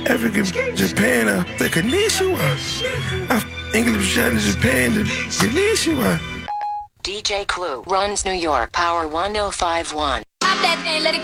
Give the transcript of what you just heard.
African, Japan, the Konnichiwa. English, China, Japan, the Konnichiwa. DJ Clue runs New York Power 1051. Pop that thing, let it